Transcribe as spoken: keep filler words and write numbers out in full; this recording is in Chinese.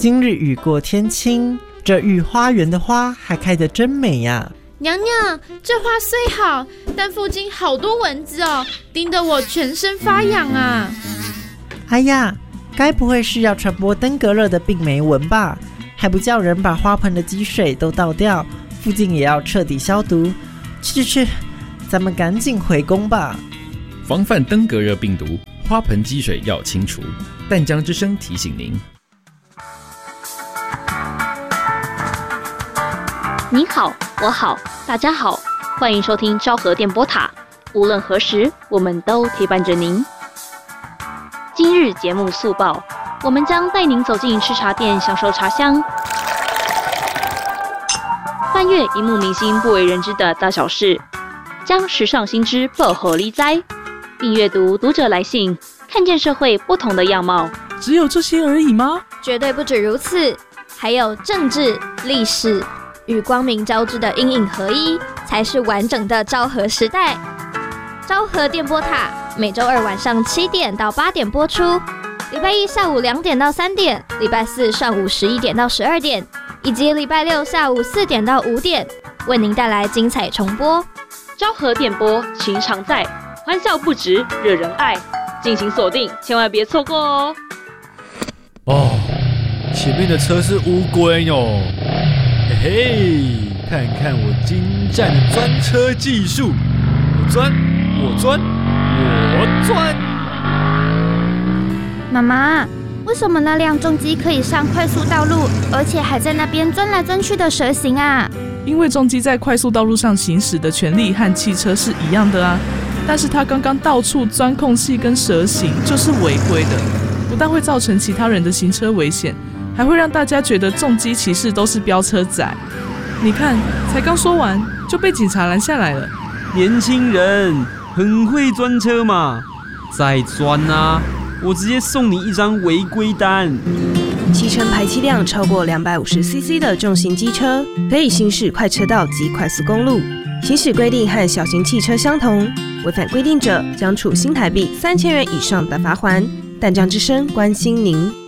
今日雨过天晴，这御花园的花还开得真美呀。 娘娘，这花虽好，但附近好多蚊子哦，叮得我全身发痒啊。 哎呀，该不会是要传播登革热的病媒蚊吧？还不叫人把花盆的积水都倒掉，附近也要彻底消毒。去去去，咱们赶紧回宫吧。 防范登革热病毒，花盆积水要清除。淡江之声提醒您。 你好，我好，大家好，欢迎收听昭和电波塔。无论何时，我们都陪伴着您。今日节目速报，我们将带您走进吃茶店，享受茶香，翻阅荧幕明星不为人知的大小事，将时尚新知报给你知，并阅读读者来信，看见社会不同的样貌。 只有这些而已吗？ 绝对不止如此，还有政治、历史与光明交织的阴影合一，才是完整的昭和时代。昭和电波塔每周二晚上七点到八点播出，礼拜一下午两点到三点，礼拜四上午十一点到十二点，以及礼拜六下午四点到五点，为您带来精彩重播。 昭和电波情常在，欢笑不止，惹人爱，敬请锁定，千万别错过哦。 哦，前面的车是乌龟哦，嘿嘿，看看我精湛的钻车技术，我钻，我钻，我钻。 妈妈，为什么那辆重机可以上快速道路，而且还在那边钻来钻去的蛇行啊？ 因为重机在快速道路上行驶的权利和汽车是一样的啊，但是它刚刚到处钻空隙跟蛇行，就是违规的，不但会造成其他人的行车危险，还会让大家觉得重机骑士都是飙车仔。你看，才刚说完就被警察拦下来了。 年轻人很会钻车嘛，再钻啊，我直接送你一张违规单。 骑乘排气量超过两百五十 C C 的重型机车，可以行驶快车道及快速公路。行驶规定和小型汽车相同，违反规定者将处新台币三千元以上的罚锾。淡江之声关心您。